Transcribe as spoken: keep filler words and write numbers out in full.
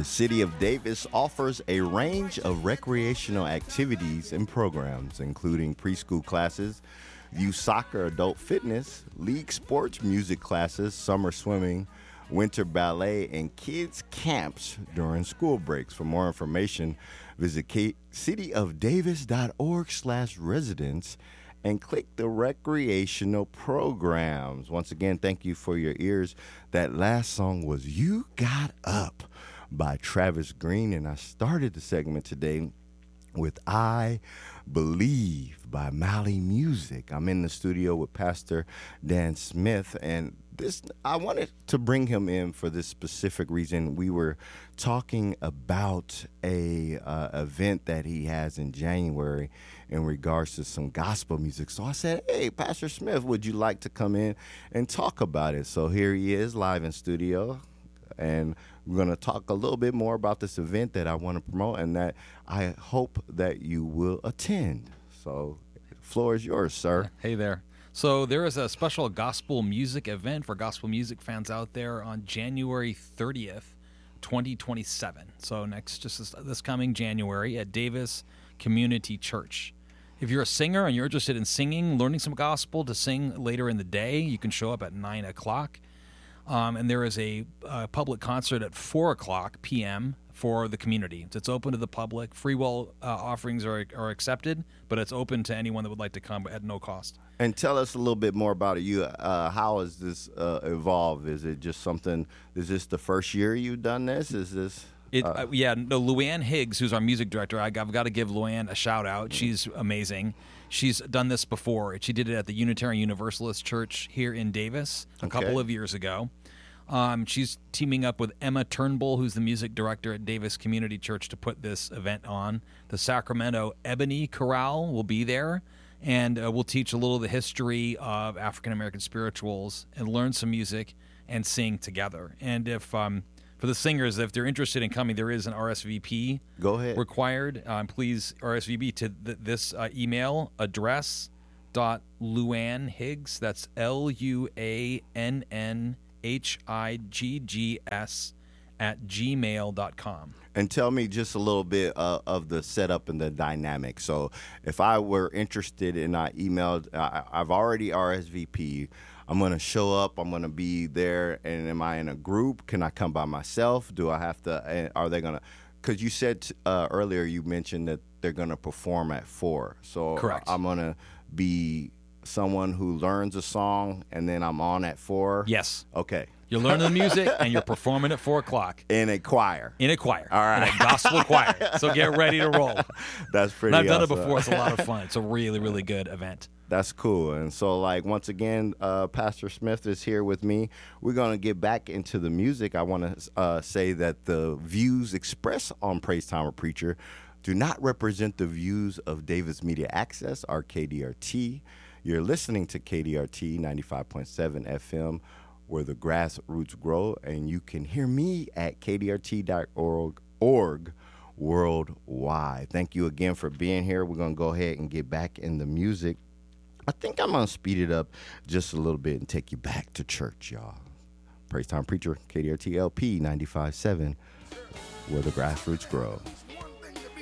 The City of Davis offers a range of recreational activities and programs, including preschool classes, youth soccer, adult fitness, league sports, music classes, summer swimming, winter ballet, and kids camps during school breaks. For more information, visit cityofdavis.org slash residents and click the recreational programs. Once again, thank you for your ears. That last song was You Got Up by Travis Green, and I started the segment today with I Believe by Mali Music. I'm in the studio with Pastor Dan Smith, and this I wanted to bring him in for this specific reason. We were talking about a uh, event that he has in January in regards to some gospel music. So I said, hey, Pastor Smith, would you like to come in and talk about it? So here he is live in studio, and we're going to talk a little bit more about this event that I want to promote and that I hope that you will attend. So the floor is yours, sir. Hey there. So there is a special gospel music event for gospel music fans out there on January thirtieth, twenty twenty-seven. So next, just this, this coming January at Davis Community Church. If you're a singer and you're interested in singing, learning some gospel to sing later in the day, you can show up at nine o'clock. Um, and there is a, a public concert at four o'clock p.m. for the community. So it's open to the public. Free will uh, offerings are are accepted, but it's open to anyone that would like to come at no cost. And tell us a little bit more about it. You, uh, how has this uh, evolved? Is it just something? Is this the first year you've done this? Is this? It, uh, uh, yeah, no, Luann Higgs, who's our music director, I, I've got to give Luann a shout out. She's amazing. She's done this before. She did it at the Unitarian Universalist Church here in Davis a Okay. couple of years ago. Um, she's teaming up with Emma Turnbull, who's the music director at Davis Community Church, to put this event on. The Sacramento Ebony Chorale will be there, and uh, we'll teach a little of the history of African-American spirituals and learn some music and sing together. And if um, for the singers, if they're interested in coming, there is an R S V P Go ahead. required. Um, please R S V P to th- this uh, email address dot Luann Higgs. That's L U A N N H I G G S at gmail dot com. And tell me just a little bit uh, of the setup and the dynamic. So if I were interested and I emailed, I, I've already R S V P. I'm going to show up. I'm going to be there. And am I in a group? Can I come by myself? Do I have to? Are they going to? Because you said uh, earlier, you mentioned that they're going to perform at four. So Correct. I'm going to be someone who learns a song and then I'm on at four. Yes. Okay. You're learning the music and you're performing at four o'clock In a choir. in a choir. All right. In a gospel choir. So get ready to roll. That's pretty And I've done awesome. it before. It's a lot of fun. It's a really, really good event. That's cool. And so, like, once again, uh, Pastor Smith is here with me. We're going to get back into the music. I want to uh, say that the views expressed on Praise Time with Preacher do not represent the views of Davis Media Access, or K D R T. You're listening to K D R T ninety-five point seven F M, where the grassroots grow, and you can hear me at K D R T dot org worldwide. Thank you again for being here. We're going to go ahead and get back in the music. I think I'm going to speed it up just a little bit and take you back to church, y'all. Praise Time Preacher, K D R T L P ninety-five point seven, where the grassroots grow.